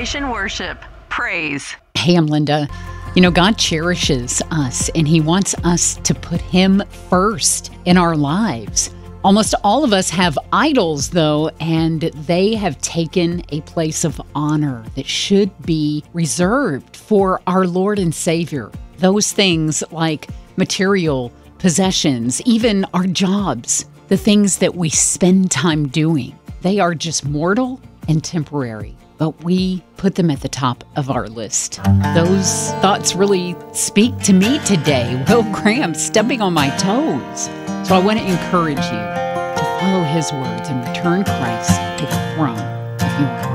Elevation Worship. Praise. Hey, I'm Linda. You know, God cherishes us, and He wants us to put Him first in our lives. Almost all of us have idols, though, and they have taken a place of honor that should be reserved for our Lord and Savior. Those things like material possessions, even our jobs, the things that we spend time doing, they are just mortal and temporary, but we put them at the top of our list. Those thoughts really speak to me today. Will Graham stepping on my toes. So I want to encourage you to follow his words and return Christ to the throne of your heart.